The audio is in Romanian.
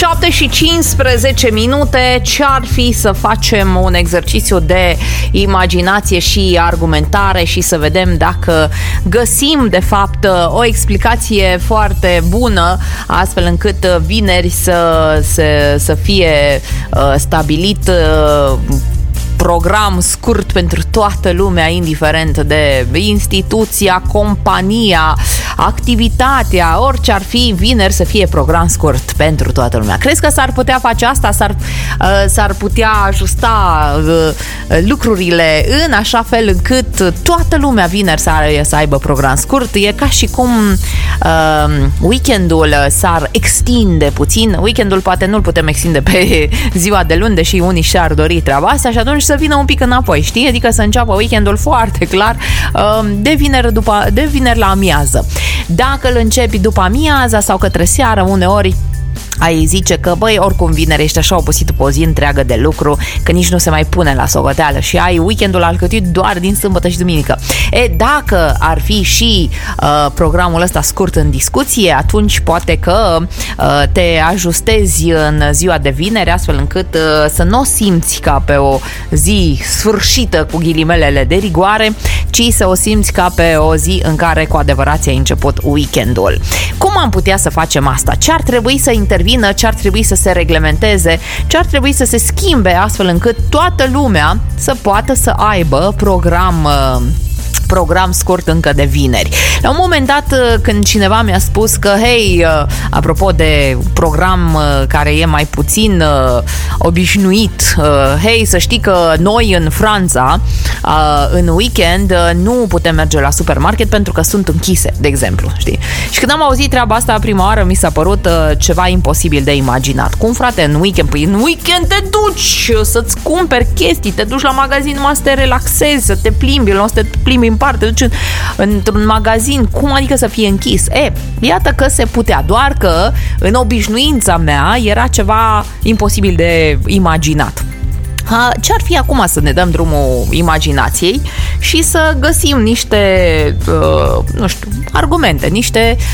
7 și 15 minute. Ce-ar fi să facem un exercițiu de imaginație și argumentare și să vedem dacă găsim de fapt o explicație foarte bună, astfel încât vineri să fie stabilit program scurt pentru toată lumea, indiferent de instituția, compania, activitatea, orice ar fi, vineri să fie program scurt pentru toată lumea. Crezi că s-ar putea face asta? S-ar putea ajusta lucrurile în așa fel încât toată lumea vineri să aibă program scurt? E ca și cum weekendul s-ar extinde puțin. Weekendul poate nu-l putem extinde pe ziua de luni, deși unii și-ar dori treaba asta, și atunci să vină un pic înapoi, știi? Adică să înceapă weekendul foarte clar de vineri la amiază. Dacă îl începi după amiaza sau către seară, uneori ai zice că, băi, oricum vineri ești așa obosit după o zi întreagă de lucru, că nici nu se mai pune la socoteală și ai weekendul alcătuit doar din sâmbătă și duminică. Dacă ar fi și programul ăsta scurt în discuție, atunci poate că te ajustezi în ziua de vineri, astfel încât să nu o simți ca pe o zi sfârșită cu ghilimelele de rigoare, ci să o simți ca pe o zi în care cu adevărat ți-ai început weekendul. Cum am putea să facem asta? Ce ar trebui să intervină? Ce ar trebui să se reglementeze? Ce ar trebui să se schimbe astfel încât toată lumea să poată să aibă program scurt încă de vineri? La un moment dat, când cineva mi-a spus că, hei, apropo de program care e mai puțin obișnuit, hei, să știi că noi în Franța în weekend nu putem merge la supermarket pentru că sunt închise, de exemplu, știi? Și când am auzit treaba asta prima oară, mi s-a părut ceva imposibil de imaginat. Cum, frate, în weekend? Păi în weekend te duci să-ți cumperi chestii, te duci la magazin numai să te relaxezi, să te plimbi, nu să te plimbi în parte, te duci într-un magazin. Cum adică să fie închis? Iată că se putea, doar că în obișnuința mea era ceva imposibil de imaginat. Ce-ar fi acum să ne dăm drumul imaginației și să găsim niște, argumente, niște